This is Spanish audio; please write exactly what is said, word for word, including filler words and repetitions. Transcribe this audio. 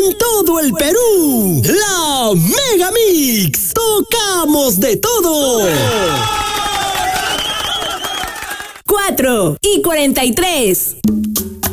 en todo el Perú. La Mega Mix. Tocamos de todo. cuatro y cuarenta y tres.